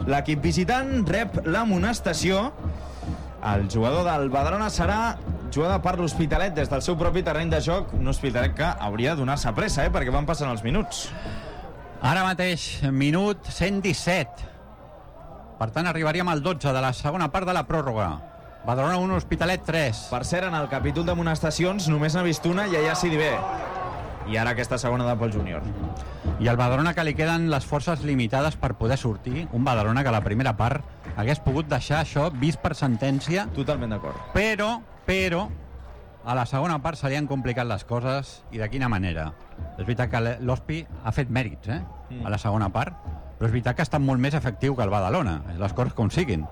l'equip visitant rep l'amonestació. El jugador del Badalona serà jugada per l'Hospitalet des del seu propi terreny de joc, un Hospitalet que hauria de donar-se pressa, perquè van passant els minuts. Ara mateix, minut 117. Per tant, arribaríem al 12 de la segona part de la pròrroga. Badalona 1, Hospitalet 3. Per cert, en el capítol d'amonestacions només n'ha vist una, Yaya Sidibé. I ara aquesta segona de Pol Júnior. I al Badalona que li queden les forces limitades per poder sortir. Un Badalona que a la primera part hagués pogut deixar això vist per sentència. Totalment d'acord. Però, a la segona part se li han complicat les coses, i de quina manera. És veritat que l'Hospi ha fet mèrits, a la segona part, però és veritat que ha estat molt més efectiu que el Badalona, les coses com siguin.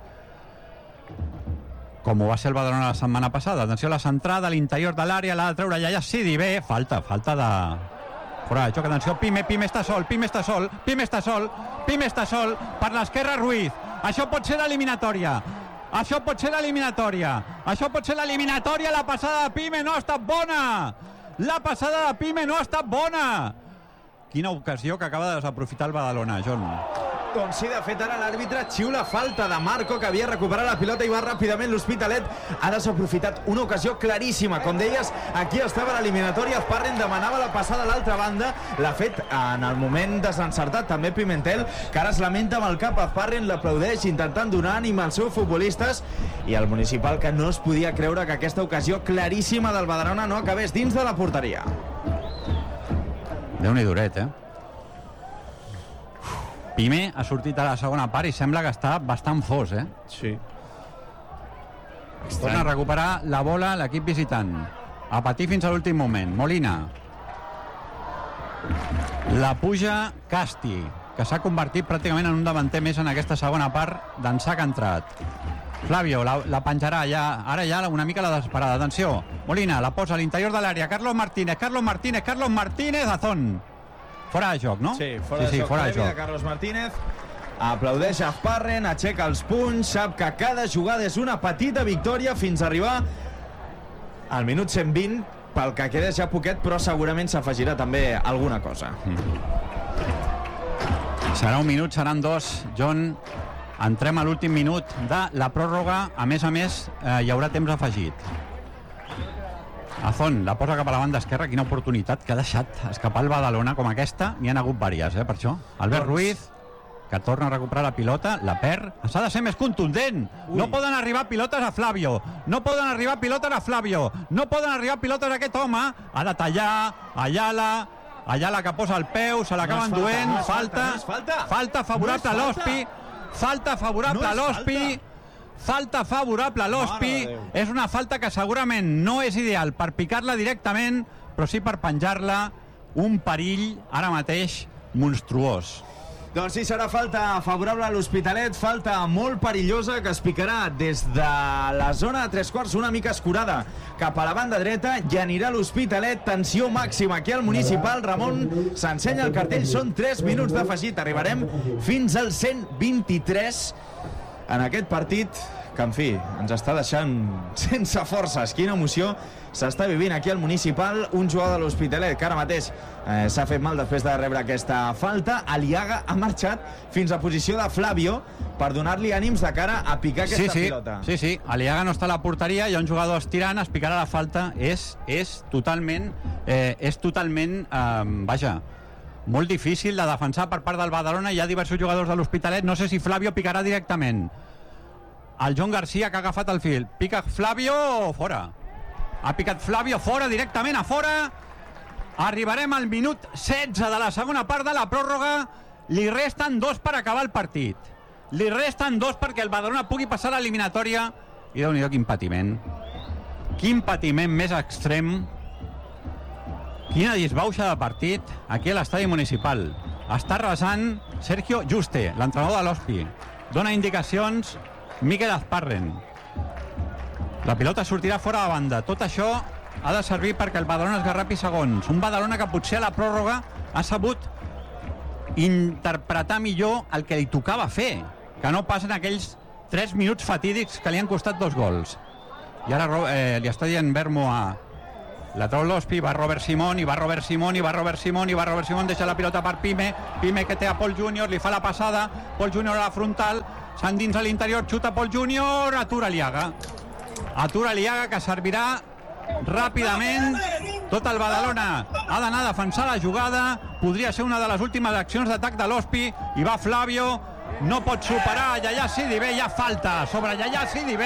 Com ho va ser el Badalona la setmana passada. Atenció a la centrada, a l'interior de l'àrea, l'ha de treure Yaya Sidibé. Falta de... Fora de joc, atenció, Pime està sol per l'esquerra Ruiz. Això pot ser l'eliminatòria. La passada de Pime no ha estat bona. Quina ocasió que acaba de desaprofitar el Badalona, John. Doncs sí, de fet ara l'àrbitre xiula falta de Marco, que havia recuperat la pilota i va ràpidament. L'Hospitalet ha desaprofitat una ocasió claríssima. Com deies, aquí estava l'eliminatòria. Azparren demanava la passada a l'altra banda. L'ha fet en el moment desencertat també Pimentel, que ara es lamenta amb el cap. Azparren l'aplaudeix intentant donar ànim als seus futbolistes, i el Municipal que no es podia creure que aquesta ocasió claríssima del Badalona no acabés dins de la porteria. Déu-n'hi duret, Pime ha sortit a la segona part i sembla que està bastant fos, Sí. Torna a recuperar la bola l'equip visitant. A patir fins a l'últim moment. Molina. La puja Casti, que s'ha convertit pràcticament en un davanter més en aquesta segona part d'ençà que ha entrat. Flavio la penjarà ja, ara ja una mica la desesperada. Atenció, Molina la posa a l'interior de l'àrea. Carlos Martínez, Azón. Fora de joc, no? Sí, fora de joc. De Carlos Martínez. Aplaudeix Azparren, aixeca els punys, sap que cada jugada és una petita victòria fins a arribar al minut 120, pel que queda ja poquet, però segurament s'afegirà també alguna cosa. Serà un minut, seran dos, John. Entrem a l'últim minut de la pròrroga. A més, hi haurà temps afegit. Azón la posa cap a la banda esquerra. Quina oportunitat que ha deixat escapar el Badalona com aquesta. N'hi han hagut vàries, per això. Albert Ruiz, que torna a recuperar la pilota, la perd. S'ha de ser més contundent. No poden arribar pilotes a Flavio. No poden arribar pilotes a aquest home. Ha de tallar Ayala que posa el peu, se l'acaba enduent. Falta favorable a l'Hospi. Falta favorable a l'Hospi. És una falta que segurament no és ideal per picar-la directament, però sí per penjar-la. Un perill ara mateix monstruós. Doncs sí, serà falta favorable a l'Hospitalet, falta molt perillosa que es picarà des de la zona de tres quarts, una mica escurada cap a la banda dreta, i anirà l'Hospitalet. Tensió màxima aquí al Municipal. Ramon s'ensenya el cartell, són 3 minuts d'afegit, arribarem fins al 123 en aquest partit, que en fi, ens està deixant sense forces. Quina emoció s'està vivint aquí al Municipal. Un jugador de l'Hospitalet que ara mateix s'ha fet mal després de rebre aquesta falta. Aliaga ha marxat fins a posició de Flavio per donar-li ànims de cara a picar aquesta pilota. Sí, Aliaga no està a la porteria, hi ha un jugador estirant, es picarà la falta. És totalment molt difícil de defensar per part del Badalona. Hi ha diversos jugadors de l'Hospitalet, no sé si Flavio picarà directament. El John Garcia, que ha agafat el fil, pica Flavio, fora. Ha picat Flavio, fora, directament a fora. Arribarem al minut 16 de la segona part de la pròrroga. Li resten 2 per acabar el partit. Li resten 2 perquè el Badalona pugui passar a l'eliminatòria. I Déu-n'hi-do, quin patiment. Quin patiment més extrem. Quina disbauxa de partit aquí a l'estadi Municipal. Està resant Sergio Juste, l'entrenador de l'Hospi. Dona indicacions Mikel Azparren. La pilota sortirà fora de banda. Tot això ha de servir perquè el Badalona esgarrapi segons. Un Badalona que potser a la pròrroga ha sabut interpretar millor el que li tocava fer, que no passen aquells 3 minuts fatídics que li han costat 2 gols. I ara li està dient Vermo a La treu l'Hospi, va Robert Simón, i va Robert Simón, deixa la pilota per Pime que té a Paul Júnior, li fa la passada, Paul Júnior a la frontal, s'endins a l'interior, xuta Paul Júnior, atura Liaga, que servirà ràpidament. Tot el Badalona ha d'anar a defensar la jugada, podria ser una de les últimes accions d'atac de l'Hospi, i va Flavio, no pot superar Yaya Sidibé, hi ha falta sobre Yaya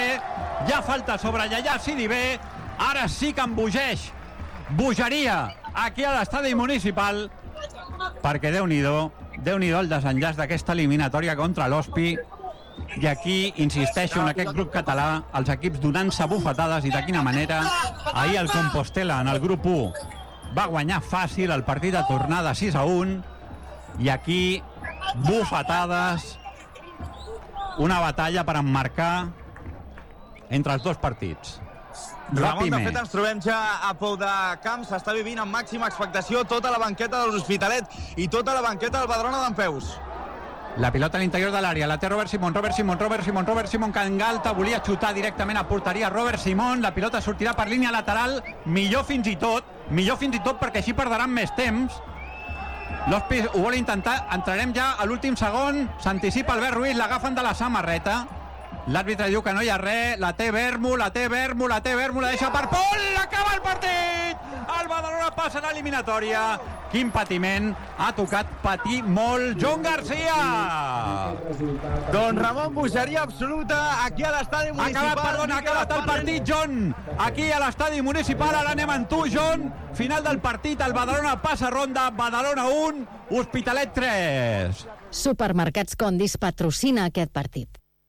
Sidibé, ara sí que embogeix bogeria aquí a l'estadi municipal, perquè Déu-n'hi-do el desenllaç d'aquesta eliminatòria contra l'Hospi. I aquí insisteixo en aquest grup català, els equips donant-se bufetades, i de quina manera. Ahir el Compostela en el grup 1 va guanyar fàcil el partit de tornada 6-1, i aquí bufetades, una batalla per emmarcar entre els dos partits. Ramon, de fet, ens trobem ja a Pou de Camp. S'està vivint amb màxima expectació tota la banqueta de l'Hospitalet i tota la banqueta del Badalona d'Empeus. La pilota a l'interior de l'àrea, la té Robert Simón, que engalta, volia xutar directament a porteria Robert Simón, la pilota sortirà per línia lateral, millor fins i tot, perquè així perdran més temps. L'Hospi ho vol intentar, entrarem ja a l'últim segon, s'anticipa Albert Ruiz, l'agafen de la samarreta, l'àrbitre diu que no hi ha res, la té Vermo, la deixa per Pol, acaba el partit! El Badalona passa a l'eliminatòria. Quin patiment, ha tocat patir molt John Garcia. Doncs Ramon, bogeria absoluta aquí a l'estadi municipal. Ha acabat el partit, John. Aquí a l'estadi municipal, ara anem amb tu, John. Final del partit, el Badalona passa ronda, Badalona 1, Hospitalet 3. Supermercats Condis patrocina aquest partit.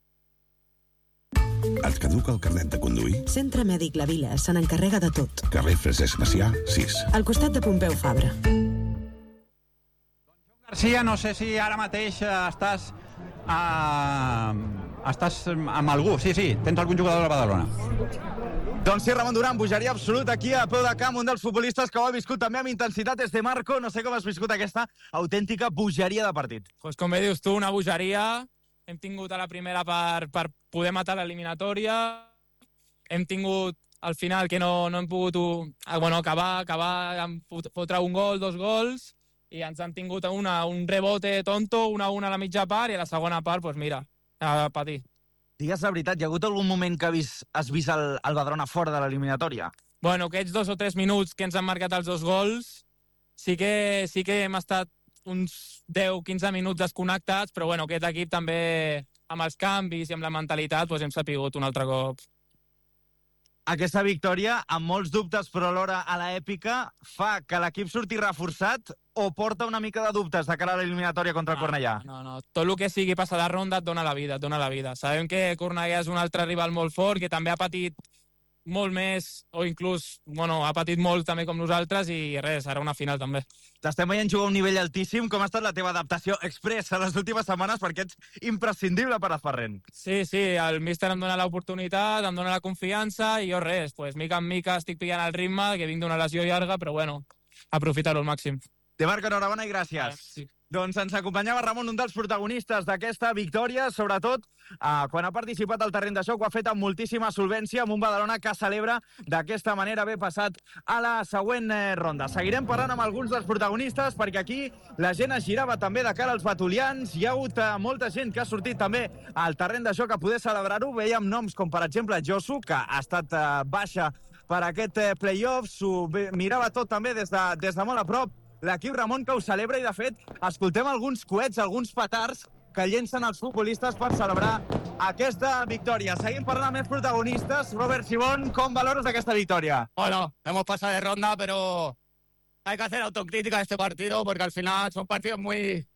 Et caduca el carnet de conduir? Centre Mèdic La Vila se n'encarrega de tot. Carrer Francesc Macià, 6. Al costat de Pompeu Fabra. Garcia, no sé si ara mateix estàs amb algú. Sí, tens algun jugador de Badalona. Doncs sí, Ramon Duran, bogeria absoluta aquí a Peu de Camp, un dels futbolistes que ho ha viscut també amb intensitat és de Marco. No sé com has viscut aquesta autèntica bogeria de partit. Pues com bé dius tu, una bogeria. Hem tingut a la primera per poder matar l'eliminatòria. Hem tingut al final que no hem pogut acabar amb fotre un gol, 2 gols, i ens han tingut un rebote tonto, 1-1 a la mitja part, i a la segona part, doncs mira, a patir. Digues la veritat, hi ha hagut algun moment que has vist el Badalona fora de l'eliminatòria? Bueno, aquests 2 o 3 minuts que ens han marcat els 2 gols, sí que hem estat uns 10-15 minuts desconnectats, però bueno, aquest equip també, amb els canvis i amb la mentalitat, doncs hem sapigut un altre cop. Aquesta victòria, amb molts dubtes però alhora a l'èpica, fa que l'equip surti reforçat o porta una mica de dubtes de cara a l'eliminatòria contra el Cornellà? No. Tot el que sigui passar de ronda et dona la vida, Sabem que Cornellà és un altre rival molt fort, que també ha patit molt més, o inclús, ha patit molt també com nosaltres, i res, serà una final també. T'estem veient jugar a un nivell altíssim. Com ha estat la teva adaptació express a les últimes setmanes, perquè ets imprescindible per Esparrent? Sí, el míster em dona l'oportunitat, em dona la confiança, i jo res, mica en mica estic pillant el ritme, que vinc d'una lesió llarga, però bueno, aprofitar-ho al màxim. De Marco, enhorabona i gràcies. Sí. Doncs ens acompanyava Ramon, un dels protagonistes d'aquesta victòria, sobretot quan ha participat al terreny de joc, ho ha fet amb moltíssima solvència, amb un Badalona que celebra d'aquesta manera haver passat a la següent ronda. Seguirem parlant amb alguns dels protagonistes, perquè aquí la gent es girava també de cara als batulians. Hi ha hagut molta gent que ha sortit també al terreny de joc a poder celebrar-ho. Veiem noms com, per exemple, Josu, que ha estat baixa per aquest play-off. S'ho mirava tot també des de molt a prop l'equip, Ramon, que ho celebra, i de fet escoltem alguns coets, alguns petards que llencen els futbolistes per celebrar aquesta victòria. Seguim parlant amb més protagonistes. Robert Simón, com valores aquesta victòria? Bueno, hemos pasado de ronda, pero hay que hacer autocrítica de este partido, porque al final son partidos muy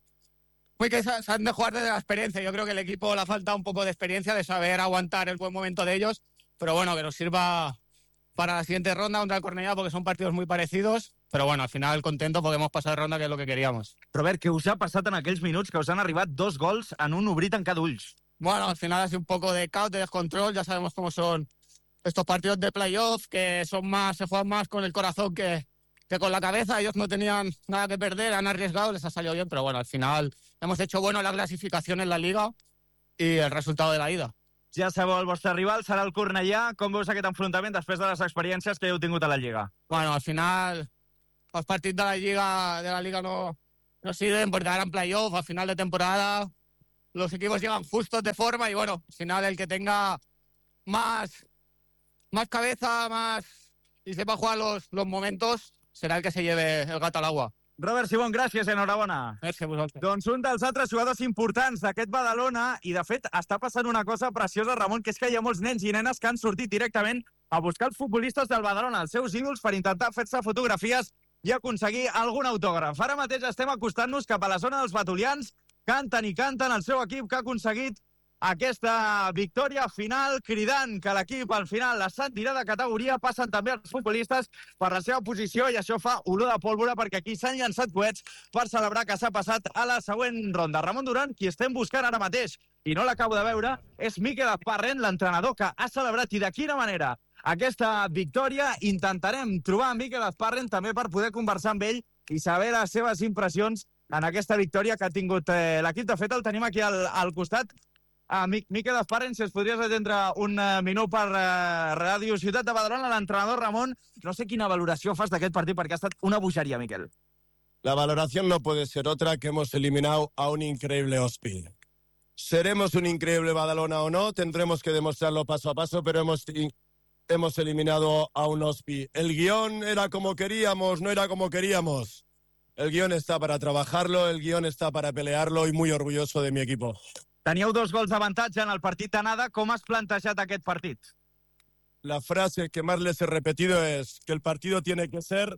que se han de jugar desde la experiencia. Yo creo que el equipo le ha faltado un poco de experiencia, de saber aguantar el buen momento de ellos, pero bueno, que nos sirva para la siguiente ronda contra el Cornellà, porque son partidos muy parecidos. Però bueno, al final contento porque hemos pasado de ronda, que es lo que queríamos. Robert, què us ha passat en aquells minuts que us han arribat 2 gols en un obrir tancat d'ulls? Bueno, al final ha sido un poco de caos, de descontrol. Ya sabemos cómo son estos partidos de playoff, que son más, se juegan más con el corazón que con la cabeza. Ellos no tenían nada que perder, han arriesgado, les ha salido bien, pero bueno, al final hemos hecho bueno la clasificación en la Liga y el resultado de la ida. Ja sabeu, el vostre rival serà el Cornellà. Com veus aquest enfrontament després de les experiències que heu tingut a la Lliga? bueno, al final los partidos de la Liga no sirven porque ahora en playoff, al final de temporada, los equipos llegan justos de forma y bueno, al final el que tenga más cabeza, y sepa jugar los momentos, serà el que se lleve el gat a l'aigua. Robert Simón, gràcies, enhorabona. Gràcies a vosaltres. Doncs un dels altres jugadors importants d'aquest Badalona, i de fet està passant una cosa preciosa, Ramon, que és que hi ha molts nens i nenes que han sortit directament a buscar els futbolistes del Badalona, els seus ídols, per intentar fer-se fotografies i aconseguir algun autògraf. Ara mateix estem acostant-nos cap a la zona dels batolians, canten i canten el seu equip que ha aconseguit aquesta victòria final, cridant que l'equip al final la sentirà de categoria. Passen també els futbolistes per la seva posició i això fa olor de pólvora perquè aquí s'han llançat coets per celebrar que s'ha passat a la següent ronda. Ramon Duran, qui estem buscant ara mateix i no l'acabo de veure, és Mikel Azparren, l'entrenador que ha celebrat i de quina manera aquesta victòria. Intentarem trobar Mikel Azparren també per poder conversar amb ell i saber les seves impressions en aquesta victòria que ha tingut l'equip. De fet, el tenim aquí al costat. Mikel Azparren, si es podries atendre un minut per Ràdio Ciutat de Badalona, l'entrenador Ramon. No sé quina valoració fas d'aquest partit perquè ha estat una bogeria, Miquel. La valoración no puede ser otra que hemos eliminado a un increíble Ospi. Seremos un increíble Badalona o no, tendremos que demostrarlo paso a paso, pero hemos eliminado a un Ospi. El guión era como queríamos, no era como queríamos. El guión está para trabajarlo, el guión está para pelearlo y muy orgulloso de mi equipo. Teníeu 2 gols d'avantatge en el partit d'anada. Com has plantejat aquest partit? La frase que más les he repetido es que el partido tiene que ser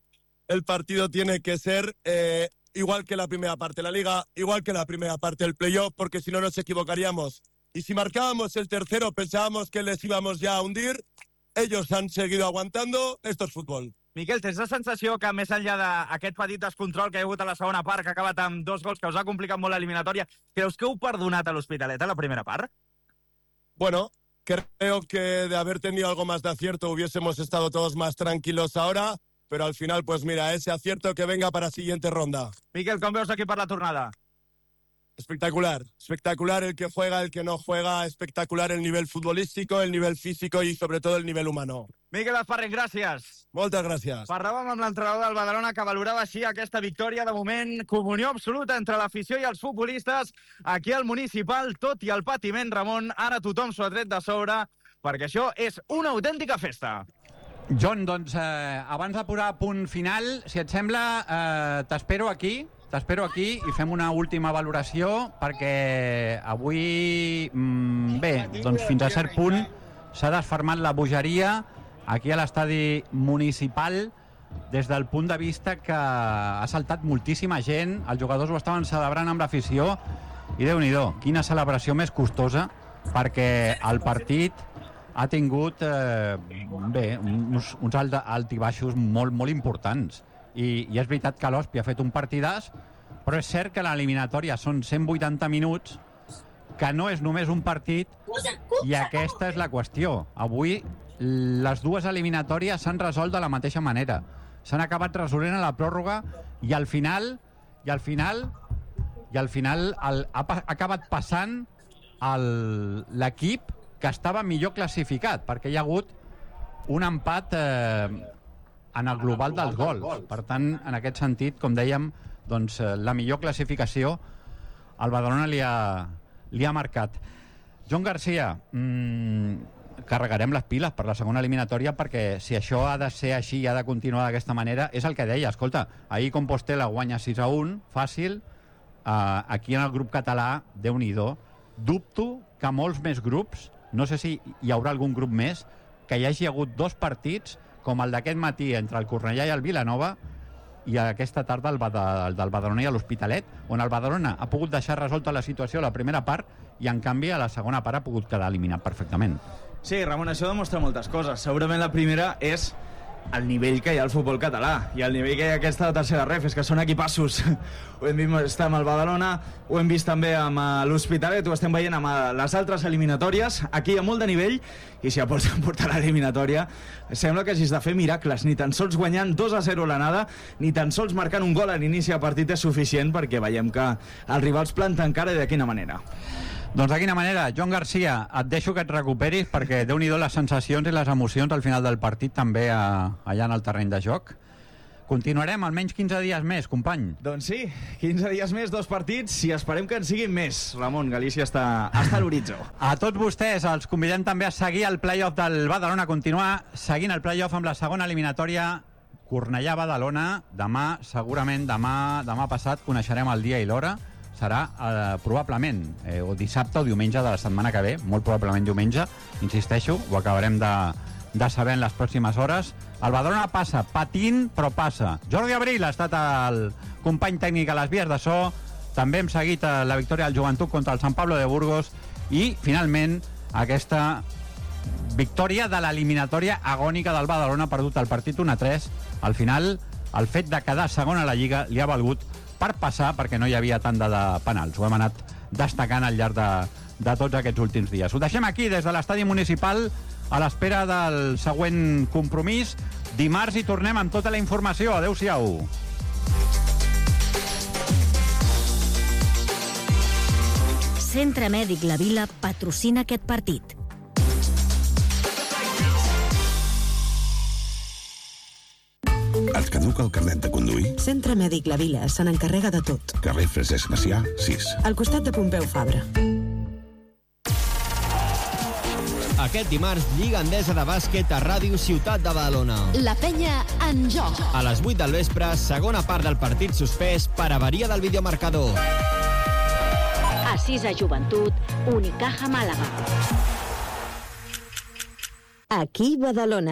igual que la primera parte de la Liga, igual que la primera parte del playoff, porque si no nos equivocaríamos. Y si marcábamos el tercero pensábamos que les íbamos ya a hundir. Ellos han seguido aguantando. Esto es fútbol. Miquel, tens la sensació que més enllà d'aquest petit descontrol que hi ha hagut a la segona part, que ha acabat amb 2 gols que us ha complicat molt l'eliminatòria, creus que heu perdonat a l'Hospitalet a la primera part? Bueno, creo que de haber tenido algo más de acierto hubiésemos estado todos más tranquilos ahora, pero al final, pues mira, ese acierto que venga para siguiente ronda. Miquel, com veus aquí per la tornada? Espectacular, espectacular el que juega, el que no juega, espectacular el nivel futbolístico, el nivel físico y sobre todo el nivel humano. Miquel Azparren, gràcies. Moltes gràcies. Parlàvem amb l'entrenador del Badalona que valorava així aquesta victòria. De moment, comunió absoluta entre l'afició i els futbolistes aquí al Municipal, tot i el patiment, Ramon. Ara tothom s'ho ha tret de sobre perquè això és una autèntica festa. John, doncs, abans de posar punt final, si et sembla, t'espero aquí i fem una última valoració perquè avui, bé, doncs fins a cert punt s'ha desfermat la bogeria aquí a l'estadi municipal des del punt de vista que ha saltat moltíssima gent, els jugadors ho estaven celebrant amb l'afició i Déu-n'hi-do, quina celebració més costosa perquè el partit ha tingut uns altibaixos molt importants. I és veritat que l'Hospi ha fet un partidàs, però és cert que l'eliminatòria són 180 minuts, que no és només un partit, i aquesta és la qüestió. Avui les dues eliminatòries s'han resolt de la mateixa manera. S'han acabat resolent a la pròrroga i al final ha acabat passant l'equip que estava millor classificat, perquè hi ha hagut un empat en el global dels gols. Per tant, en aquest sentit, com dèiem, doncs, la millor classificació al Badalona li ha marcat. John Garcia, carregarem les piles per la segona eliminatòria perquè si això ha de ser així i ha de continuar d'aquesta manera, és el que deia. Escolta, ahir Compostela guanya 6-1, fàcil. Aquí en el grup català, Déu-n'hi-do. Dubto que molts més grups, no sé si hi haurà algun grup més, que hi hagi hagut 2 partits com el d'aquest matí entre el Cornellà i el Vilanova i aquesta tarda el del Badalona i l'Hospitalet, on el Badalona ha pogut deixar resolta la situació a la primera part i en canvi a la segona part ha pogut quedar eliminat perfectament. Sí, Ramon, això demostra moltes coses. Segurament la primera és el nivell que hi ha al futbol català i el nivell que hi ha aquesta tercera ref, és que són equipassos. Ho hem vist amb el Badalona, ho hem vist també amb l'Hospitalet, ho estem veient amb les altres eliminatòries. Aquí hi ha molt de nivell i si aposta a portar l'eliminatòria sembla que hagis de fer miracles. Ni tan sols guanyant 2-0 l'anada, ni tan sols marcant un gol a l'inici de partit és suficient perquè veiem que els rivals planten cara i de quina manera. Doncs de quina manera, Joan Garcia, et deixo que et recuperis perquè déu-n'hi-do les sensacions i les emocions al final del partit també allà en el terreny de joc. Continuarem almenys 15 dies més, company. Doncs sí, 15 dies més, 2 partits, i esperem que en siguin més. Ramon, Galícia està a l'horitzó. A tots vostès els convidem també a seguir el play-off del Badalona, continuar seguint el play-off amb la segona eliminatòria Cornellà-Badalona. Demà, segurament demà passat, coneixerem el dia i l'hora. Serà probablement o dissabte o diumenge de la setmana que ve, molt probablement diumenge, insisteixo, ho acabarem de saber en les pròximes hores. El Badalona passa, patint, però passa. Jordi Abril ha estat el company tècnic a les vies de so, també hem seguit la victòria del Joventut contra el San Pablo de Burgos i, finalment, aquesta victòria de l'eliminatòria agònica del Badalona, perdut el partit 1-3. Al final, el fet de quedar segon a la Lliga li ha valgut per passar, perquè no hi havia tanda de penals. Ho hem anat destacant al llarg de tots aquests últims dies. Ho deixem aquí, des de l'estadi municipal, a l'espera del següent compromís. Dimarts hi tornem amb tota la informació. Adéu-siau. Centre Mèdic La Vila patrocina aquest partit. Et caduca el carnet de conduir? Centre Mèdic La Vila se n'encarrega de tot. Carrer Francesc Macià, 6. Al costat de Pompeu Fabra. Aquest dimarts, Lliga Endesa de Bàsquet a Ràdio Ciutat de Badalona. La penya en joc. A les 8 del vespre, segona part del partit suspès per avaria del videomarcador. A 6 a Joventut, Unicaja Màlaga. Aquí Badalona.